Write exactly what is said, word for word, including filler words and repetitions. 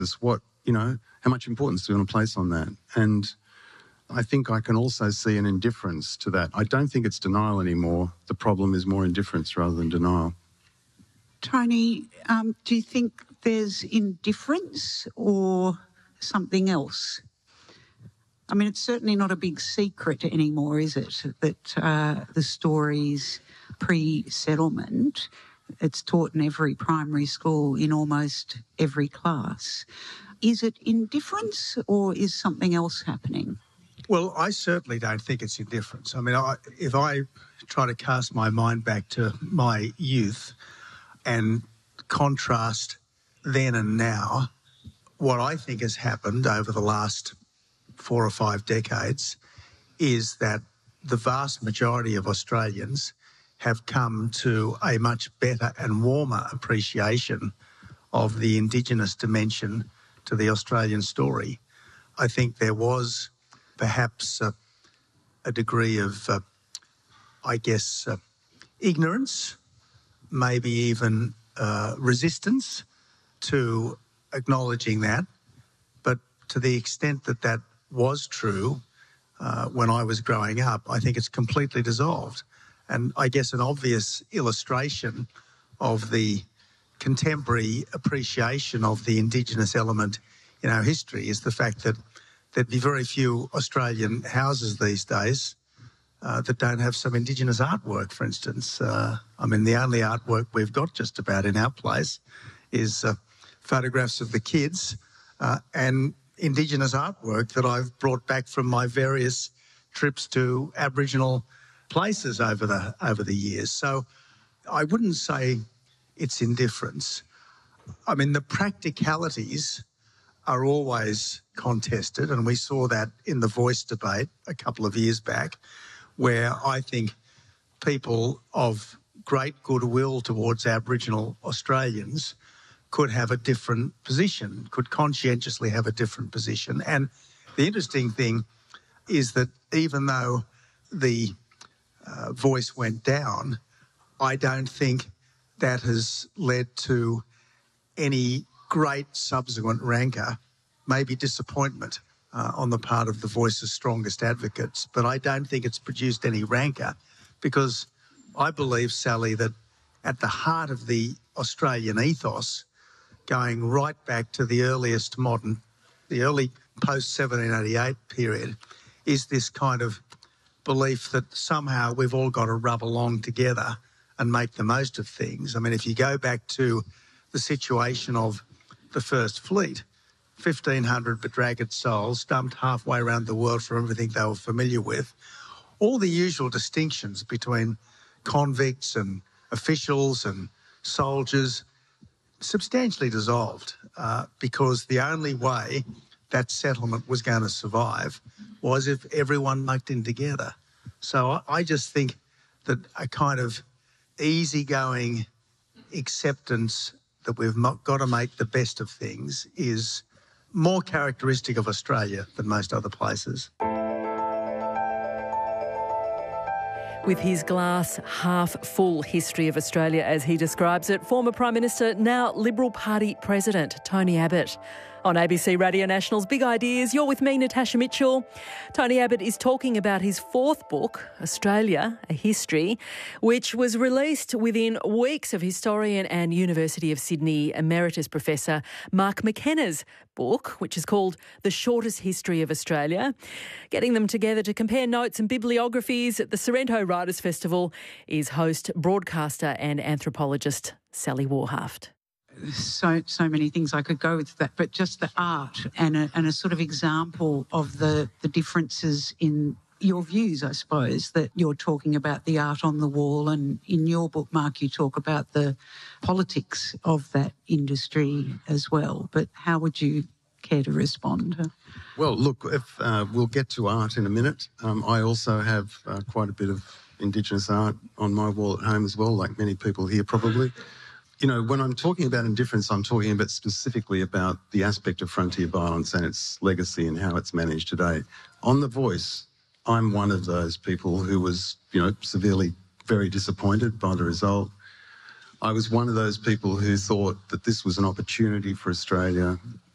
It's what, you know, how much importance do you want to place on that? And I think I can also see an indifference to that. I don't think it's denial anymore. The problem is more indifference rather than denial. Tony, um, do you think there's indifference or something else? I mean, it's certainly not a big secret anymore, is it, that uh, the stories pre-settlement, it's taught in every primary school in almost every class. Is it indifference or is something else happening? Well, I certainly don't think it's indifference. I mean, I, if I try to cast my mind back to my youth and contrast then and now, what I think has happened over the last four or five decades is that the vast majority of Australians have come to a much better and warmer appreciation of the Indigenous dimension to the Australian story. I think there was perhaps a, a degree of, uh, I guess, uh, ignorance, maybe even uh, resistance to acknowledging that. But to the extent that that was true uh, when I was growing up, I think it's completely dissolved. And I guess an obvious illustration of the contemporary appreciation of the Indigenous element in our history is the fact that there'd be very few Australian houses these days uh, that don't have some Indigenous artwork, for instance. Uh, I mean, the only artwork we've got just about in our place is uh, photographs of the kids uh, and Indigenous artwork that I've brought back from my various trips to Aboriginal places over the over the years. So I wouldn't say it's indifference. I mean, the practicalities are always contested, and we saw that in the Voice debate a couple of years back, where I think people of great goodwill towards Aboriginal Australians could have a different position, could conscientiously have a different position. And the interesting thing is that even though the uh, Voice went down, I don't think that has led to any great subsequent rancour, maybe disappointment uh, on the part of the Voice's strongest advocates. But I don't think it's produced any rancour because I believe, Sally, that at the heart of the Australian ethos, going right back to the earliest modern, the early post-seventeen eighty-eight period, is this kind of belief that somehow we've all got to rub along together and make the most of things. I mean, if you go back to the situation of the First Fleet, fifteen hundred bedraggled souls dumped halfway around the world from everything they were familiar with, all the usual distinctions between convicts and officials and soldiers substantially dissolved uh, because the only way that settlement was going to survive was if everyone mucked in together. So I, I just think that a kind of easygoing acceptance that we've got to make the best of things is more characteristic of Australia than most other places. With his glass half full history of Australia, as he describes it, former Prime Minister, now Liberal Party President, Tony Abbott. On A B C Radio National's Big Ideas, you're with me, Natasha Mitchell. Tony Abbott is talking about his fourth book, Australia, A History, which was released within weeks of historian and University of Sydney Emeritus Professor Mark McKenna's book, which is called The Shortest History of Australia. Getting them together to compare notes and bibliographies at the Sorrento Writers' Festival is host, broadcaster and anthropologist Sally Warhaft. So so many things I could go with that, but just the art and a, and a sort of example of the, the differences in your views, I suppose, that you're talking about the art on the wall, and in your book, Mark, you talk about the politics of that industry as well. But how would you care to respond? Well, look, if uh, we'll get to art in a minute. Um, I also have uh, quite a bit of Indigenous art on my wall at home as well, like many people here probably. You know, when I'm talking about indifference, I'm talking about specifically about the aspect of frontier violence and its legacy and how it's managed today. On The Voice, I'm one of those people who was, you know, severely very disappointed by the result. I was one of those people who thought that this was an opportunity for Australia